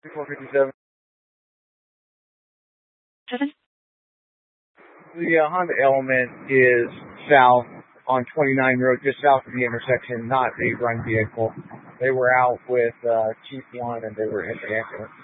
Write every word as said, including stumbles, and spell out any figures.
four fifty-seven. Seven? The uh, Honda Element is south on twenty-nine Road, just south of the intersection, not a run vehicle. They were out with uh, Chief One and they were in the accident.